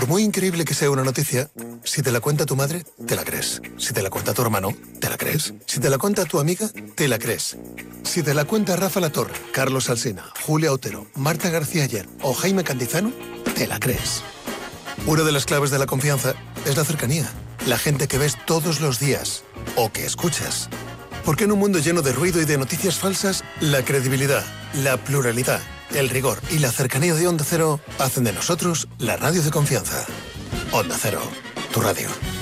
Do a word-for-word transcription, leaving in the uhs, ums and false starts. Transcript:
muy increíble que sea una noticia, si te la cuenta tu madre, te la crees. Si te la cuenta tu hermano, te la crees. Si te la cuenta tu amiga, te la crees. Si te la cuenta Rafa Latorre, Carlos Alsina, Julia Otero, Marta García Ayer o Jaime Cantizano, te la crees. Una de las claves de la confianza es la cercanía. La gente que ves todos los días o que escuchas. Porque en un mundo lleno de ruido y de noticias falsas, la credibilidad, la pluralidad, el rigor y la cercanía de Onda Cero hacen de nosotros la radio de confianza. Onda Cero, tu radio.